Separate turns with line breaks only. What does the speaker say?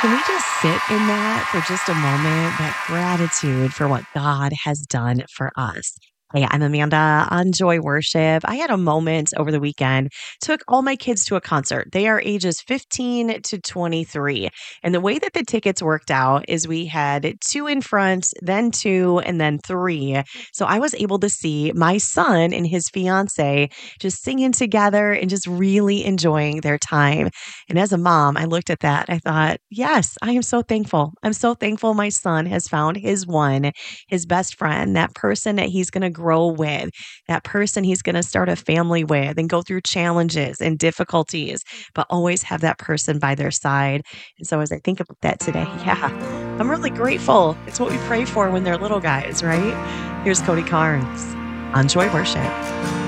Can we just sit in that for just a moment? That gratitude for what God has done for us. Hey, I'm Amanda on Joy Worship. I had a moment over the weekend, took all my kids to a concert. They are ages 15 to 23. And the way that the tickets worked out is we had two in front, then two, and then three. So I was able to see my son and his fiance just singing together and just really enjoying their time. And as a mom, I looked at that. I thought, yes, I am so thankful. I'm so thankful my son has found his one, his best friend, that person that he's going to grow with, that person he's going to start a family with and go through challenges and difficulties, but always have that person by their side. And so as I think about that today, yeah, I'm really grateful. It's what we pray for when they're little guys, right? Here's Cody Carnes on Joy Worship.